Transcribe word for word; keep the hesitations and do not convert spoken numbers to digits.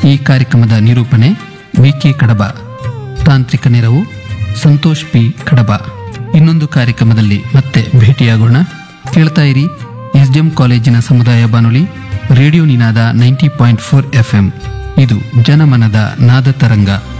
ಈ ಕಾರ್ಯಕ್ರಮದ ನಿರೂಪಣೆ ವಿಕೆ ಕಡಬ, ತಾಂತ್ರಿಕ ನೆರವು ಸಂತೋಷ್ ಪಿ ಕಡಬ. ಇನ್ನೊಂದು ಕಾರ್ಯಕ್ರಮದಲ್ಲಿ ಮತ್ತೆ ಭೇಟಿಯಾಗೋಣ. ಕೇಳ್ತಾ ಇರಿ ಎಸ್ಡಿಎಂ ಕಾಲೇಜಿನ ಸಮುದಾಯ ಬಾನುಲಿ ರೇಡಿಯೋ ನಿನಾದ ninety point four F M. ಇದು ಜನಮನದ ನಾದ ತರಂಗ.